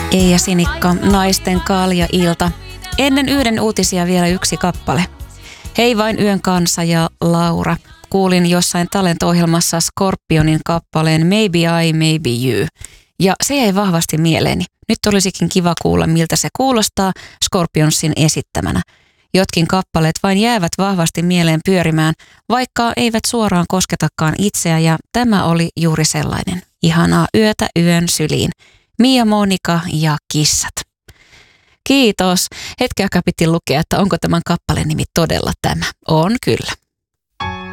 Eija Sinikka, Naisten kalja-ilta. Ennen yhden uutisia vielä yksi kappale. Hei vain yön kanssa ja Laura. Kuulin jossain talent-ohjelmassa Scorpionin kappaleen Maybe I, Maybe You. Ja se jäi vahvasti mieleeni. Nyt olisikin kiva kuulla, miltä se kuulostaa Scorpionsin esittämänä. Jotkin kappaleet vain jäävät vahvasti mieleen pyörimään, vaikka eivät suoraan kosketakaan itseä, ja tämä oli juuri sellainen. Ihanaa yötä yön syliin. Mia Monika ja Kissat. Kiitos. Hetken aikaa piti lukea, että onko tämän kappaleen nimi todella tämä. On kyllä.